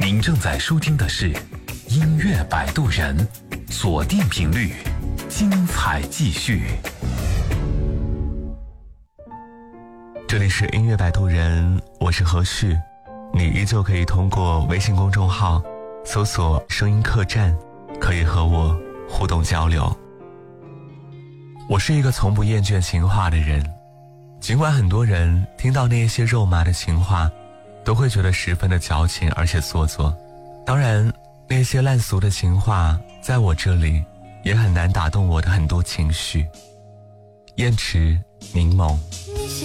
您正在收听的是音乐摆渡人，锁定频率，精彩继续。 这里是音乐摆渡人，我是何旭，你依旧可以通过微信公众号搜索声音客栈，可以和我互动交流。我是一个从不厌倦情话的人，尽管很多人听到那些肉麻的情话都会觉得十分的矫情而且做作，当然那些烂俗的情话在我这里也很难打动我的很多情绪。燕池柠檬， 你喜